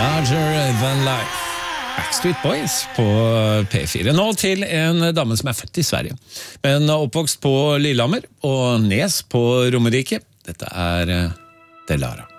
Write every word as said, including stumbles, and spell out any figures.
Larger Than Life. Backstreet Boys på P fire. Nå til en dame som er født i Sverige, men oppvokst på Lillehammer og Nes på Romerike. Dette er Delara.